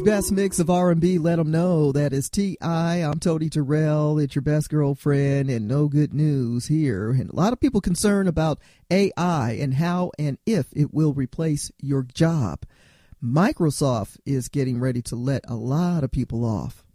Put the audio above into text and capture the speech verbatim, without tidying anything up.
Best mix of R and B, let them know. That is T I. I'm Tony Terrell. It's your best girlfriend, and no good news here. And a lot of people concerned about A I and how and if it will replace your job. Microsoft is getting ready to let a lot of people off.